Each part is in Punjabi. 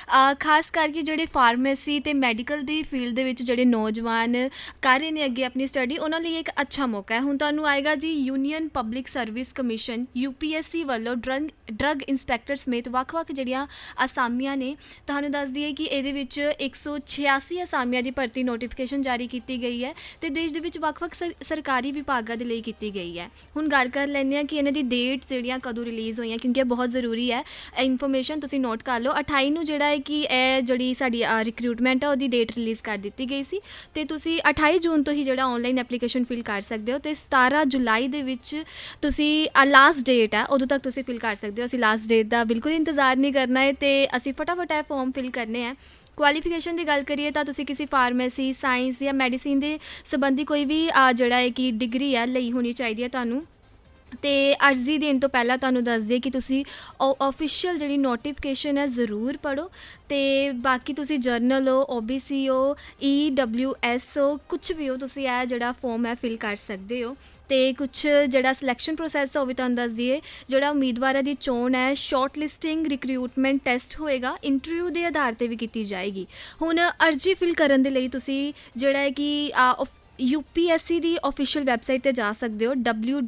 ਖਾਸ ਕਰਕੇ ਜਿਹੜੇ ਫਾਰਮੇਸੀ ਅਤੇ ਮੈਡੀਕਲ ਦੀ ਫੀਲਡ ਦੇ ਵਿੱਚ ਜਿਹੜੇ ਨੌਜਵਾਨ ਕਰ ਰਹੇ ਨੇ ਅੱਗੇ ਆਪਣੀ ਸਟੱਡੀ, ਉਹਨਾਂ ਲਈ ਇੱਕ ਅੱਛਾ ਮੌਕਾ ਹੈ। ਹੁਣ ਤੁਹਾਨੂੰ ਆਏਗਾ ਜੀ, union public service commission UPSC ਵੱਲੋਂ ਡਰੱਗ ਇੰਸਪੈਕਟਰ ਸਮੇਤ ਵੱਖ-ਵੱਖ ਜਿਹੜੀਆਂ ਅਸਾਮੀਆਂ ਨੇ, ਤੁਹਾਨੂੰ ਦੱਸ ਦਈਏ ਕਿ ਇਹਦੇ ਵਿੱਚ 186 ਅਸਾਮੀਆਂ ਦੀ ਭਰਤੀ ਨੋਟੀਫਿਕੇਸ਼ਨ ਜਾਰੀ ਕੀਤੀ ਗਈ ਹੈ ਅਤੇ ਦੇਸ਼ ਦੇ ਵਿੱਚ ਵੱਖ-ਵੱਖ ਸਰਕਾਰੀ ਵਿਭਾਗਾਂ ਦੇ ਲਈ ਕੀਤੀ ਗਈ ਹੈ। ਹੁਣ ਗੱਲ ਕਰ ਲੈਂਦੇ ਹਾਂ ਕਿ ਇਹਨਾਂ ਦੀ ਡੇਟ ਜਿਹੜੀਆਂ ਕਦੋਂ ਰਿਲੀਜ਼ ਹੋਈਆਂ, ਕਿਉਂਕਿ ਇਹ ਬਹੁਤ ਜ਼ਰੂਰੀ ਹੈ ਇਨਫੋਰਮੇਸ਼ਨ, ਤੁਸੀਂ ਨੋਟ ਕਰ ਲਓ। 28 ਨੂੰ ਜਿਹੜਾ ਹੈ ਕਿ ਇਹ ਜਿਹੜੀ ਸਾਡੀ ਰਿਕਰੂਟਮੈਂਟ ਹੈ ਉਹਦੀ ਡੇਟ ਰਿਲੀਜ਼ ਕਰ ਦਿੱਤੀ ਗਈ ਸੀ ਅਤੇ ਤੁਸੀਂ 28 ਜੂਨ ਤੋਂ ਹੀ ਜਿਹੜਾ ਔਨਲਾਈਨ ਐਪਲੀਕੇਸ਼ਨ ਫਿਲ ਕਰ ਸਕਦੇ ਹੋ ਅਤੇ 17 ਜੁਲਾਈ ਦੇ ਵਿੱਚ ਤੁਸੀਂ ਲਾਸਟ ਡੇਟ ਹੈ, ਉਦੋਂ ਤੱਕ ਤੁਸੀਂ ਫਿਲ ਕਰ ਸਕਦੇ ਹੋ। ਅਸੀਂ ਲਾਸਟ ਡੇਟ ਦਾ ਬਿਲਕੁਲ ਇੰਤਜ਼ਾਰ ਨਹੀਂ ਕਰਨਾ ਹੈ ਅਤੇ ਅਸੀਂ ਫਟਾਫਟ ਇਹ ਫੋਰਮ ਫਿਲ ਕਰਨੇ ਹੈ। ਕੁਆਲੀਫਿਕੇਸ਼ਨ ਦੀ ਗੱਲ ਕਰੀਏ ਤਾਂ ਤੁਸੀਂ ਕਿਸੇ ਫਾਰਮੇਸੀ, ਸਾਇੰਸ ਜਾਂ ਮੈਡੀਸਿਨ ਦੇ ਸੰਬੰਧੀ ਕੋਈ ਵੀ ਜਿਹੜਾ ਹੈ ਕਿ ਡਿਗਰੀ ਹੈ ਲਈ ਹੋਣੀ ਚਾਹੀਦੀ ਹੈ ਤੁਹਾਨੂੰ। ਅਤੇ ਅਰਜ਼ੀ ਦੇਣ ਤੋਂ ਪਹਿਲਾਂ ਤੁਹਾਨੂੰ ਦੱਸ ਦਈਏ ਕਿ ਤੁਸੀਂ ਓਫੀਸ਼ੀਅਲ ਜਿਹੜੀ ਨੋਟੀਫਿਕੇਸ਼ਨ ਹੈ ਜ਼ਰੂਰ ਪੜ੍ਹੋ ਅਤੇ ਬਾਕੀ ਤੁਸੀਂ ਜਰਨਲ ਹੋ, OBC ਹੋ, EWS ਹੋ, ਕੁਛ ਵੀ ਹੋ, ਤੁਸੀਂ ਇਹ ਜਿਹੜਾ ਫੋਰਮ ਹੈ ਫਿਲ ਕਰ ਸਕਦੇ ਹੋ। ਅਤੇ ਕੁਛ ਜਿਹੜਾ ਸਿਲੈਕਸ਼ਨ ਪ੍ਰੋਸੈਸ ਹੈ ਉਹ ਵੀ ਤੁਹਾਨੂੰ ਦੱਸ ਦਈਏ। ਜਿਹੜਾ ਉਮੀਦਵਾਰਾਂ ਦੀ ਚੋਣ ਹੈ, ਸ਼ਾਰਟ ਲਿਸਟਿੰਗ ਰਿਕਰੂਟਮੈਂਟ ਟੈਸਟ ਹੋਏਗਾ, ਇੰਟਰਵਿਊ ਦੇ ਆਧਾਰ 'ਤੇ ਵੀ ਕੀਤੀ ਜਾਏਗੀ। ਹੁਣ ਅਰਜ਼ੀ ਫਿਲ ਕਰਨ ਦੇ ਲਈ ਤੁਸੀਂ ਜਿਹੜਾ ਹੈ ਕਿ UPSC ਦੀ ਓਫੀਸ਼ੀਅਲ ਵੈਬਸਾਈਟ 'ਤੇ ਜਾ ਸਕਦੇ ਹੋ,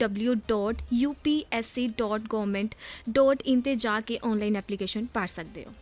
www.upsc.government.in 'ਤੇ ਜਾ ਕੇ ਔਨਲਾਈਨ ਐਪਲੀਕੇਸ਼ਨ ਭਰ ਸਕਦੇ ਹੋ।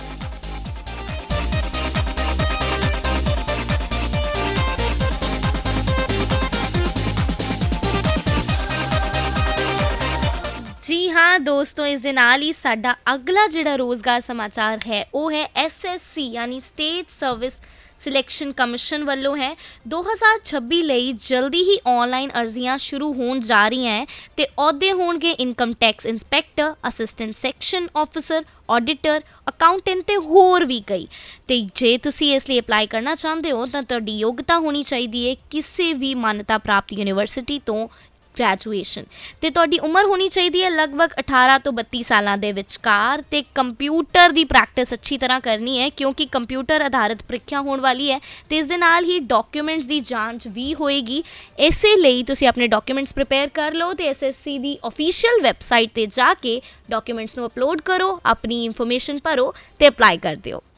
जी हाँ दोस्तों, इस दे नाल ही साडा अगला जिहड़ा रोज़गार समाचार है वो है SSC यानी स्टेट सर्विस सिलेक्शन कमिशन वालों है 2026 ਲਈ जल्दी ही ऑनलाइन अर्जियां शुरू होण जा रही हैं ते अहुदे होणगे income tax inspector, assistant section officer, auditor, accountant ते होर भी कई। ते जे तुसी इस लिए अप्लाई करना चाहते हो तो तुहाडी योग्यता होनी चाहिए किसी भी मान्यता प्राप्त यूनिवर्सिटी तो ग्रैजुएशन ਤੇ ਤੁਹਾਡੀ ਉਮਰ ਹੋਣੀ ਚਾਹੀਦੀ ਹੈ ਲਗਭਗ 18 ਤੋਂ 32 ਸਾਲਾਂ ਦੇ ਵਿਚਕਾਰ ਤੇ ਕੰਪਿਊਟਰ ਦੀ ਪ੍ਰੈਕਟਿਸ ਅੱਛੀ ਤਰ੍ਹਾਂ ਕਰਨੀ ਹੈ ਕਿਉਂਕਿ ਕੰਪਿਊਟਰ ਆਧਾਰਿਤ ਪ੍ਰੀਖਿਆ ਹੋਣ ਵਾਲੀ ਹੈ ਤੇ ਇਸ ਦੇ ਨਾਲ ਹੀ ਡਾਕੂਮੈਂਟਸ ਦੀ ਜਾਂਚ ਵੀ ਹੋਏਗੀ। ਇਸੇ ਲਈ ਤੁਸੀਂ ਆਪਣੇ ਡਾਕੂਮੈਂਟਸ ਪ੍ਰਿਪੇਅਰ ਕਰ ਲਓ ਤੇ SSC ਦੀ ਅਫੀਸ਼ੀਅਲ ਵੈਬਸਾਈਟ ਤੇ ਜਾ ਕੇ ਡਾਕੂਮੈਂਟਸ ਨੂੰ ਅਪਲੋਡ ਕਰੋ, ਆਪਣੀ ਇਨਫੋਰਮੇਸ਼ਨ ਭਰੋ ਤੇ ਅਪਲਾਈ ਕਰ ਦਿਓ।